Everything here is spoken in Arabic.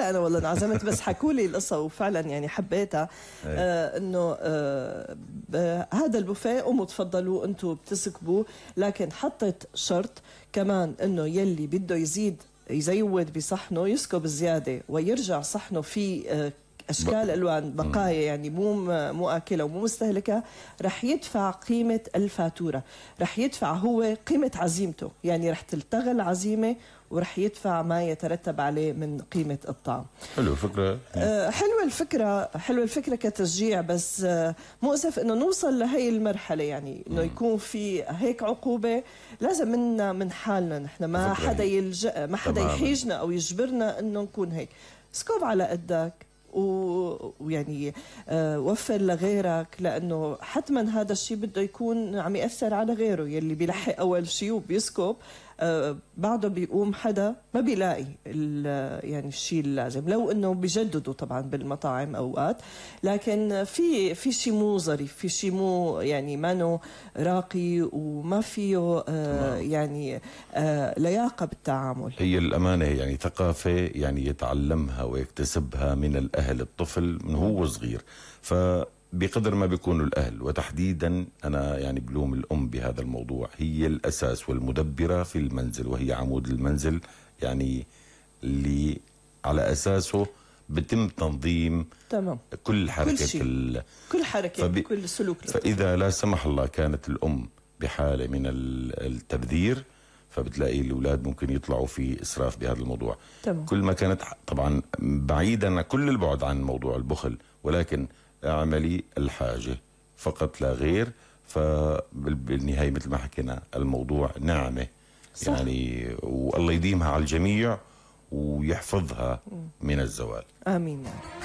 ولا انا والله انعزمت، بس حكوا لي القصه وفعلا يعني حبيتها. انه هذا البوفيه قوموا تفضلوا انتم بتسكبوا، لكن حطت شرط كمان انه يلي بده يزود بصحنه يسكب زياده ويرجع صحنه فيه اشكال الوان بقايا، يعني مو اكله ومو مستهلكه، رح يدفع قيمه الفاتوره، رح يدفع هو قيمه عزيمته، يعني رح تلتغى العزيمه ورح يدفع ما يترتب عليه من قيمه الطعام. حلو فكره. حلوه الفكره كتشجيع، بس مؤسف انه نوصل لهي المرحله، يعني انه يكون في هيك عقوبه. لازم منا من حالنا نحن، ما حدا ما حدا يحيجنا او يجبرنا انه نكون هيك. سكوب على قدك ويعني وفر لغيرك، لانه حتما هذا الشيء بده يكون عم ياثر على غيره، يلي بيلحق اول شيء وبيسكب بعده بيقوم حدا ما بيلاقي يعني الشيء اللازم، لو انه بيجددوا طبعا بالمطاعم اوقات، لكن في شيء مو ظريف، في شيء مو يعني مانو راقي وما فيه يعني لياقه بالتعامل. هي الامانه يعني ثقافه يعني يتعلمها ويكتسبها من الاهل، الطفل من هو صغير، بقدر ما بيكونوا الأهل، وتحديدا أنا يعني بلوم الأم بهذا الموضوع، هي الأساس والمدبرة في المنزل، وهي عمود المنزل، يعني اللي على أساسه بتم تنظيم تمام كل حركة كل حركة كل سلوك. فإذا لا سمح الله كانت الأم بحالة من التبذير، فبتلاقي الأولاد ممكن يطلعوا في إسراف بهذا الموضوع. تمام. كل ما كانت طبعا بعيدا كل البعد عن موضوع البخل، ولكن اعملي الحاجة فقط لا غير، فبالنهاية مثل ما حكينا الموضوع نعمة. صح. يعني والله يديمها على الجميع ويحفظها من الزوال. آمين.